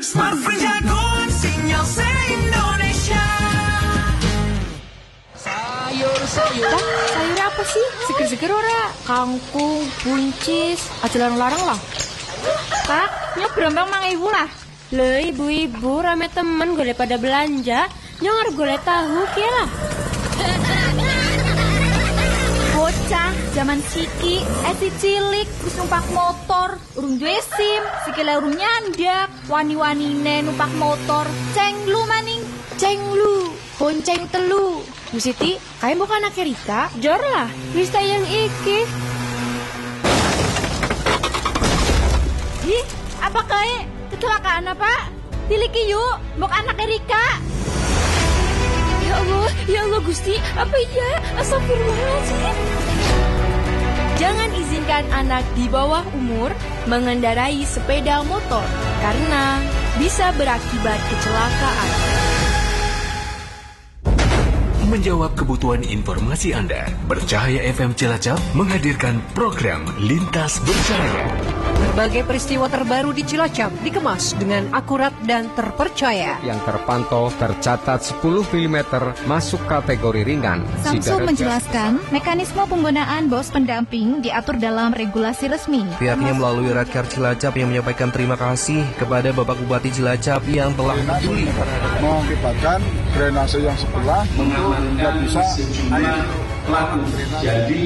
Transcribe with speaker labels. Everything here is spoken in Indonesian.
Speaker 1: Smartfren jagoan sinyal se-Indonesia.
Speaker 2: Sayur apa sih? Seger-seger ora? Kangkung, buncis, aja larang-larang lah. Kak, nyok berambang mang ibu lah. Le ibu-ibu rame temen golek pada belanja, nyong golek tahu kia lah. Bocah zaman siki, si cilik terus numpak motor, urung duwe SIM, sikile urung nyandak, wani-wanine numpak motor, cenglu maning, cenglu, bonceng telu. Bu Siti, kayak bukan anak Rika? Jor lah, Rista yang iki. Ih, apa kayak kecelakaan apa? Tiliki yuk, bok anak Rika. Ya Allah Gusti, apa iya? Astagfirullahaladzim. Jangan izinkan anak di bawah umur mengendarai sepeda motor karena bisa berakibat kecelakaan.
Speaker 3: Menjawab kebutuhan informasi Anda, Bercahaya FM Cilacap menghadirkan program Lintas Bercahaya.
Speaker 4: Berbagai peristiwa terbaru di Cilacap dikemas dengan akurat dan terpercaya.
Speaker 5: Yang terpantau tercatat 10 mm masuk kategori ringan.
Speaker 6: Samsul menjelaskan mekanisme penggunaan bos pendamping diatur dalam regulasi resmi.
Speaker 7: Pihaknya melalui Radkar Cilacap yang menyampaikan terima kasih kepada Bapak Bupati Cilacap yang telah peduli
Speaker 8: mengakibatkan drainase yang sebelah tentu tidak bisa air.
Speaker 3: Jadi